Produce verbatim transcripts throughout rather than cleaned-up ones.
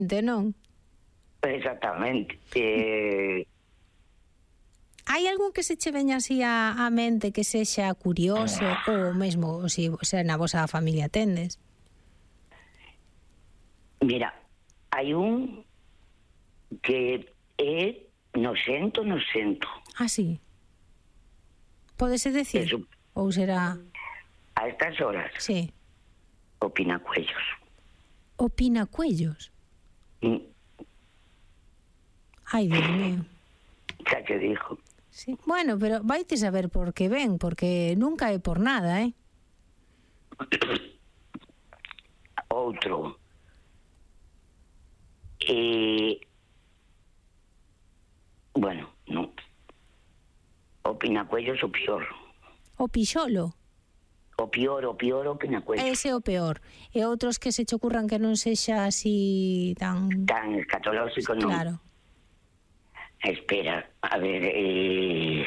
non? Exactamente. Eh... Hai algún que se che veña así a, a mente que sexa curioso ou mesmo, se, se na vosa familia tendes? Mira, hai un que é noxento, noxento. Ah, sí? Pódese decir? Eso, ou será... a estas horas? Sí. O Pinacuellos. O Pinacuellos? Mm. Ai, Dios mío. Xa que dijo. Sí. Bueno, pero vaite saber por que ven, porque nunca é por nada, eh? Outro. E... Bueno, non. O Pinacuellos o pior. O Pixolo? O pior, o pior o Pinacuellos. Ese é o peor. E outros que se che ocurran que non sexa así tan... Tan escatolóxico, non. Claro. Espera, a ver... Eh...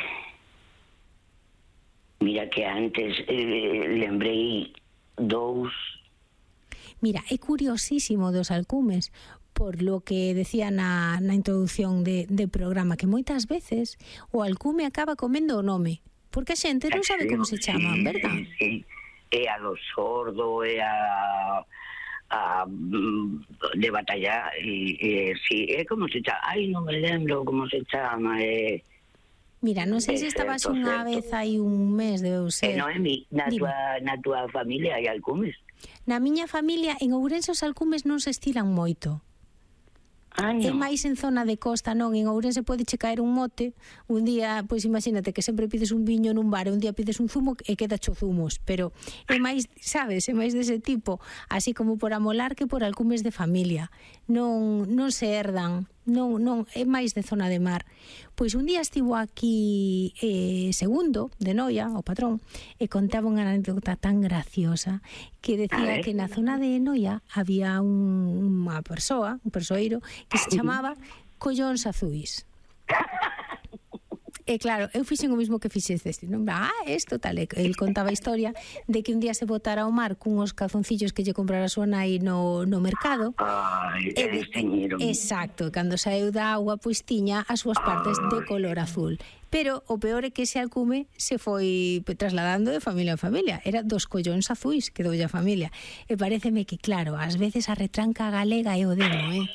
Mira que antes eh, lembrei dous... Mira, é curiosísimo dos alcumes, por lo que decía na, na introducción de, de programa, que moitas veces o alcume acaba comendo o nome, porque a xente non sabe como se chaman, sí, verdad? Sí, é a lo sordo, é a... a de batalla, e, e sí, é como se chama, ai, non me lembro como se chama, é... Mira, non sei se estabas unha vez aí un mes, debeu ser. E Noemi, na tua, na tua familia hai alcumes? Na miña familia, en Ourense os alcumes non se estilan moito. Ah, no. É máis en zona de costa, non? En Ourense pode che caer un mote, un día, pois imagínate que sempre pides un viño nun bar, un día pides un zumo e queda cho zumos, pero é máis, sabes, é máis dese tipo, así como por amolar que por alcumes de familia. Non non se herdan, non non é máis de zona de mar. Pois un día estivo aquí eh, Segundo, de Noia, o patrón, e contaba unha anécdota tan graciosa que decía que na zona de Noia había un, unha persoa, un persoeiro, que se chamaba Collóns Azuis. E claro, eu fixen o mismo que fixestes, non? Ah, isto tal, el contaba a historia de que un día se botara ao mar cunhos calzoncillos que lle comprara a súa nai no, no mercado. Ai, e de, exacto, cando saeu da agua, pois tiña as súas partes Ay. de color azul. Pero o peor é que ese alcume se foi trasladando de familia en familia. Era dos collóns azuis que doulle a familia. E pareceme que, claro, ás veces a retranca galega é o demo, eh?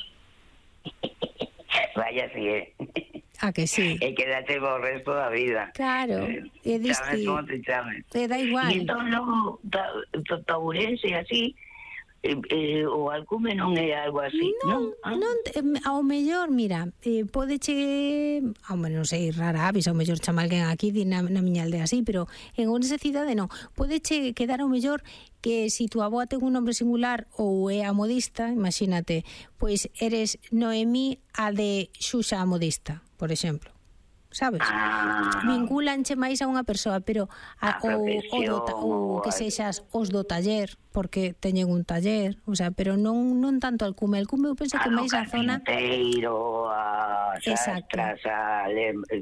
Vaya, si é. Ah, que sí. E quédate por o resto da vida. Claro. E diste... Chames como te chames. Te da igual. E entón logo, Ourense, así, eh, eh, o alcume non é algo así, non? Non, non eh, ao mellor, mira, eh, pode che, ao menos non sei, rara avis, ao mellor chama alguén aquí na, na miña aldea así, pero en esa cidade non. Pode che quedar ao mellor que si tu avoa ten un nombre singular ou é a modista, imagínate, pois eres Noemí a de Xuxa a modista, por exemplo. Sabes? Ah, vinculanche máis a unha persoa, pero a, a o, o, do, o que sexas os do taller, porque teñen un taller, o sea, pero non non tanto al cume, el cume eu penso que máis a zona carpinteiro, a exacto, sastra,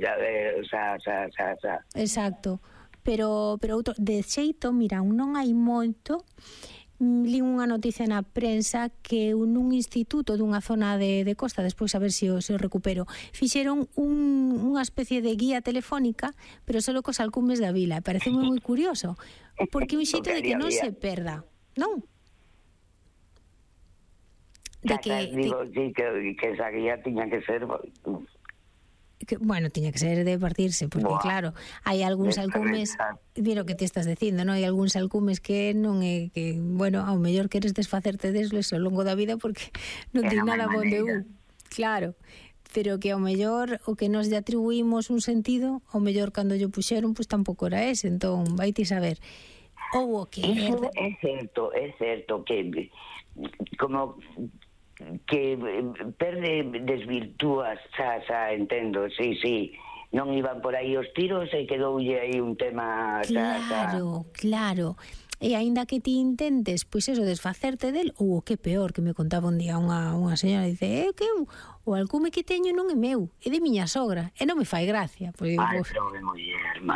a exacto, pero pero outro de xeito, mira, non hai moito. Li unha noticia na prensa que nun instituto dunha zona de, de costa, despois a ver se o, se o recupero, fixeron un, unha especie de guía telefónica, pero só cos alcumes da vila. Parece moi moi curioso, porque un xeito de que non se perda, non? De que, digo, de... que, que esa guía tiña que ser... Que, bueno, tiña que ser de partirse, porque Buah, claro, hai algúns alcumes, mira o que te estás dicindo, non? Hai algúns alcumes que non é que, bueno, ao mellor queres desfacerte desles ao longo da vida porque non ten nada bon de un. Claro, pero que ao mellor o que nos lle atribuímos un sentido, ao mellor cando lle puxeron, pois pues, tampouco era ese, entón, vaite saber. Ou o que Eso é certo, é certo que como que perde, desvirtúas, xa, xa, entendo, sí, sí, non iban por aí os tiros e quedoulle aí un tema, xa, xa. Claro, claro, e aínda que ti intentes, pois eso, desfacerte del, ou o que peor, que me contaba un día unha, unha señora, dice, é que eu, o alcume que teño non é meu, é de miña sogra, e non me fai gracia. Pois, Ai, pero de muller, man.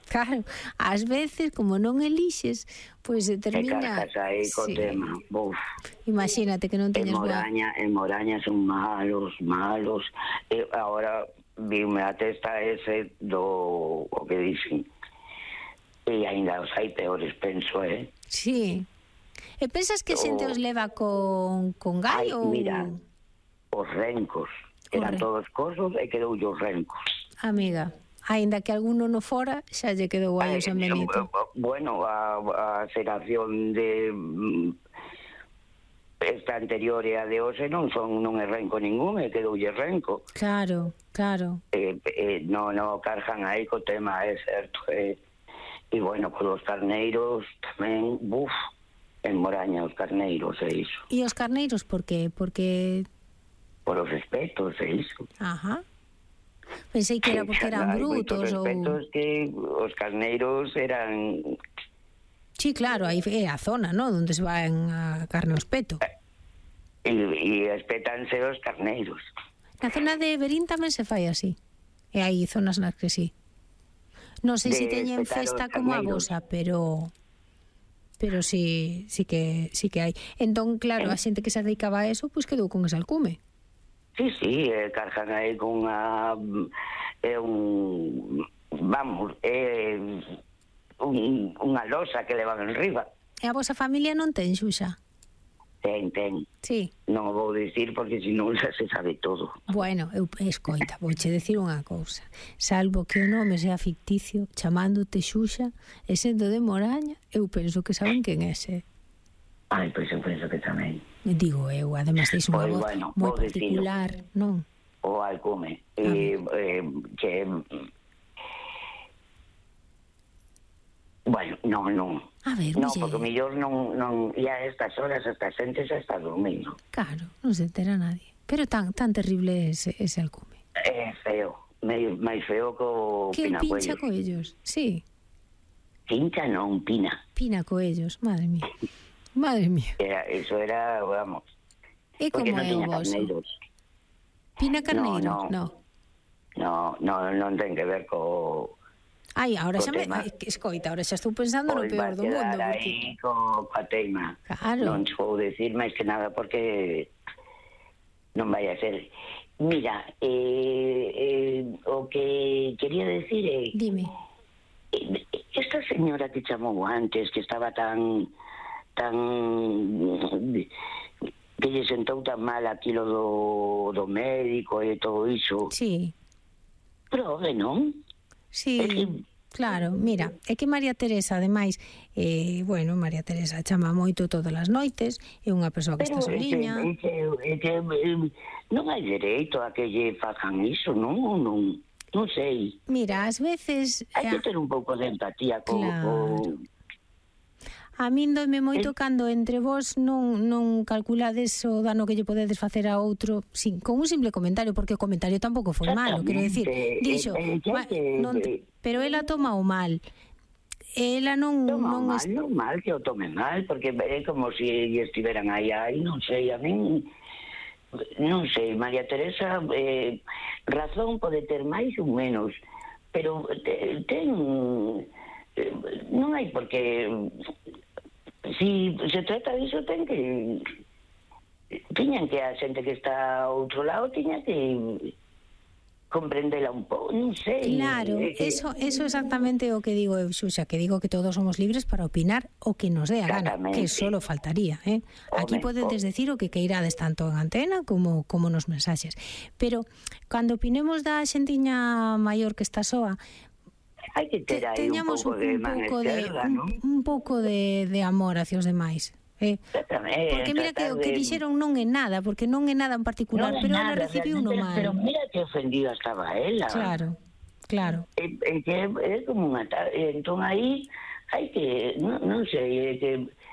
Claro, ás veces, como non elixes, pois se termina... E cargas aí co sí. tema. Uf. Imagínate que non En teñas boa... Moraña, en Moraña son malos, malos. E agora vime a testa ese do o que dicen. E ainda os hai peores, penso, eh? Sí. E pensas que xente os leva con, con gai Ai, ou... mira, os rencos. Eran Corre. todos cosos e quedou os rencos. Amiga, aínda que alguno no fora, xa lle quedou aí o San Benito. Bueno, a, a xeración de mm, esta anterior e a de hoxe non son non é renco ningún, e quedoulle renco. Claro, claro. Eh, eh, non no cargan aí co tema, é certo. Eh, e bueno, con os carneiros tamén, buf, en Moraña os carneiros, é iso. E os carneiros por qué? Porque... Por os respetos, é iso. Ajá. Pensei que era porque eran brutos ou... Respetos que os carneiros eran... Sí, claro, aí é a zona, ¿no?, onde se van a carne ao espeto. E, e espétanse os carneiros. Na zona de Verín tamén se fai así. E hai zonas nas que sí. Non sei se si teñen festa como a vosa, pero... Pero sí, sí que sí que hai. Entón, claro, a xente que se dedicaba a eso, pois pues quedou con ese alcume. Sí, sí, eh, cargan aí con a... É un... Vamos, é un, unha losa que levan en riba. E a vosa familia non ten, Xuxa? Ten, ten. Sí. Non o vou dicir porque senón xa se sabe todo. Bueno, eu escoita, vouche decir unha cousa. Salvo que o nome sea ficticio, chamándote Xuxa e sendo de Moraña, eu penso que saben quen é ese. Ai, pois eu penso que tamén. Digo eu, además teis unha Pois, voz bueno, moi vou particular, dicilo. non? O alcume. E, eh, que... Bueno, non, non. A ver, non, mixe... porque mellor non, non... E a estas horas esta xente xa está dormindo. Claro, non se entera nadie. Pero tan tan terrible ese, ese alcume. É feo. Meio, máis feo co Que Pina pincha Coellos. coellos, sí. Pincha non, Pina. Pina coellos, madre mía. Madre mía. Era, eso era, vamos... E Porque como non é o tiña voso? carneiros. Pina carneiro? No, no. No, no, non ten que ver co... Ai, ahora co xa me... tema. Ai, que escoita, ahora xa estou pensando no Pois peor vai do mundo. quedar Porque... aí co, coa teima. Claro. Non te vou decir máis que nada porque non vai a ser. Mira, eh, eh, o que quería decir é... Dime. Eh, esta señora que chamou antes, que estaba tan... tan... que lle sentou tan mal aquilo do, do médico e todo iso. Sí. Prove, non? Sí, É que... claro, mira, é que María Teresa, ademais, eh, bueno, María Teresa chama moito todas as noites, é unha persoa que Pero está soliña. É que, é que, é que non hai dereito a que lle fagan iso, non? Ou non? Non sei. Mira, ás veces... Hai que a, ter un pouco de empatía co... Claro. co... a min doime moito cando entre vos non, non calculades o dano que lle podedes facer a outro sin, con un simple comentario, porque o comentario tampouco foi malo, quero decir, dixo, eh, eh, ma, que- non te, pero ela toma o mal. Ela non... Toma non mal, es- non mal que o tome mal, porque é como se si estiveran aí, aí, non sei, a min... Non sei, María Teresa, eh, razón pode ter máis ou menos, pero te, ten... eh, non hai por que... Si se trata diso, ten que... Tiñan que a xente que está ao outro lado, tiña que comprendela un pouco, non sei. Claro, É que- eso, eso exactamente o que digo eu, Xuxa, que digo que todos somos libres para opinar o que nos dé a gana, Exactamente. que solo faltaría, eh? Aquí Home, podedes o- decir o que queirades tanto en antena como como nos mensaxes. Pero cando opinemos da xentiña maior que está soa, Hai que ter te, aí un teñamos pouco de man pouco de esquerda, un, non? un pouco de, de amor hacia os demais. Eh? Exactamente, Porque mira que tratar o que de- dixeron non é nada, porque non é nada en particular, Non é pero ela nada, recibiu uno realmente, Pero mal. mira que ofendida estaba ela. Claro, claro. É, é que é, é como unha... ta- Entón aí hai que... Non, non sei, é que...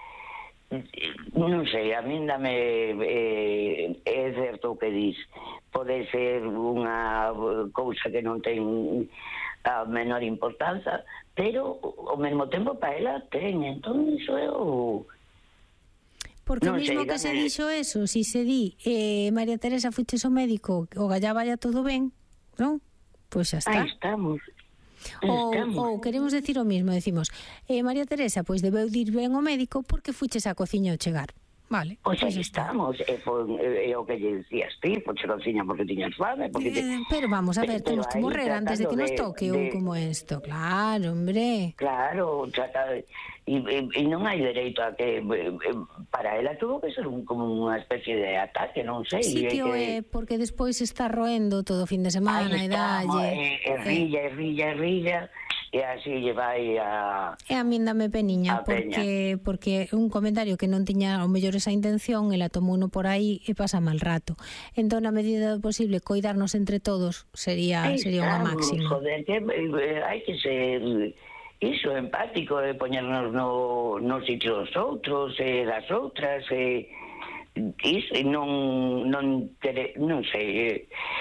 Non sei, a min dame... Eh, é certo o que dis. Pode ser unha cousa que non ten a menor importanza, pero ao mesmo tempo para ela ten. Entón iso é o... Porque Non mismo sei, que se dame- dixo eso, si se di eh, María Teresa fuches ao médico, o gallá vaya todo ben, non? Pois xa está. Aí estamos. Ou, ou queremos decir o mismo, decimos, eh, María Teresa, pois debeu dir ben ao médico porque fuches á cociña ao chegar. Vale, pois pois aí estamos, é, é, é o que lle decías ti, pois cociña porque tiñas fame, porque te... eh, pero vamos a ver, pero temos que morrer antes de que nos toque, ou como isto, claro, hombre. Claro, trata de, e, e, e non hai dereito a que para ela tuvo que ser un, como unha especie de ataque, non sei. Sí que o é, porque despois está roendo todo o fin de semana e dalle. E rilla, e rilla, e rilla, e así lle vai a... E a min dame peniña, porque porque un comentario que non tiña ao mellor esa intención, ela tomou uno por aí e pasa mal rato. Entón, na medida do posible, coidarnos entre todos sería sería unha máxima. Joder, que eh, hai que ser iso, empático, e poñernos no, no sitio dos outros, e das outras, e iso, non, non, tere, non sei... Eh,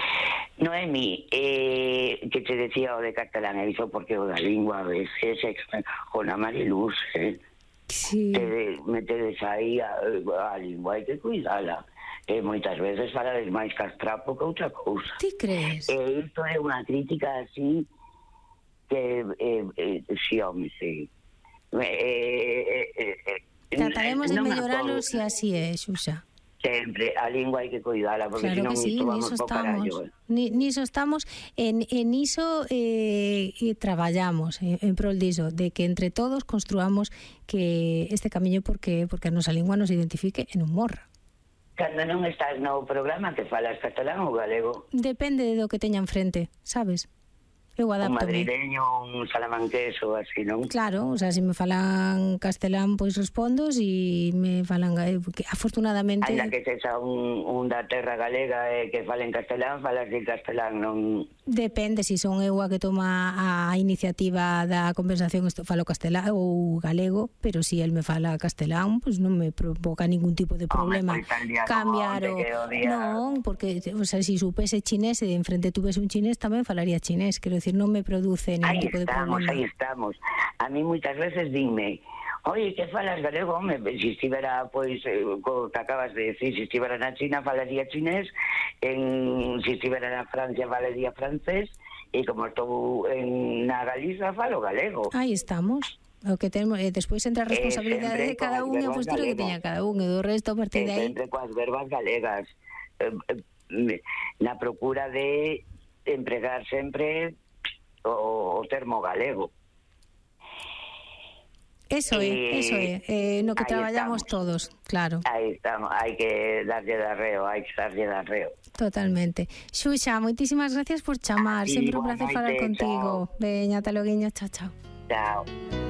Noemi, eh, que te decía o de catalán, iso porque o da lingua a veces con a Mariluz, eh, sí. te metedes aí a, a lingua, hai que cuidala. E moitas veces falades máis castrapo que outra cousa. Ti crees? E isto é unha crítica así que, eh, eh, si, home, si. Eh, eh, eh, eh, Trataremos de melloralo se así é, Xuxa. Sempre, a lingua hai que cuidala, porque claro senón sí, isto vamos po carallo. Ni, niso estamos, en, en iso eh, e traballamos en, en prol diso, de que entre todos construamos que este camiño porque porque a nosa lingua nos identifique e non morra. Cando non estás no programa, que falas catalán ou galego? Depende do que teñan frente, sabes? Eu adapto. Un madrileño, un salamanqués ou así, non? Claro, o sea, se me falan castelán, pois respondo, se me falan galego, que afortunadamente... Ainda que sexa un, un da terra galega e eh, que falen castelán, falas de castelán, non... Depende, se son eu a que toma a iniciativa da conversación, isto falo castelán ou galego, pero se el me fala castelán, pois non me provoca ningún tipo de problema. Home, pois cambiar o... Día... Non, porque, o sea, se si supese chinés e de enfrente tuves un chinés, tamén falaría chinés, quero decir, non me produce ningún ahí tipo de estamos, problema. Aí estamos, a mí moitas veces dime, oye, que falas galego? Home, se estivera, pois, eh, co que acabas de decir, se estivera na China falaría chinés, en, se estivera na Francia falaría francés, e como estou en, na Galiza falo galego. Aí estamos. O que temos, e despois entra a responsabilidade eh, de cada un e o postura que teña cada un, e do resto a partir de aí. Sempre coas verbas galegas, eh, eh, na procura de empregar sempre o, o termo galego. Eso é, eh, eso é, eh, no que traballamos estamos. todos, claro. Aí estamos, hai que darlle de arreo, hai que darlle de arreo. Totalmente. Xuxa, moitísimas gracias por chamar, sempre un placer falar contigo. Veña, ata loguiño, chao, chao. Chao.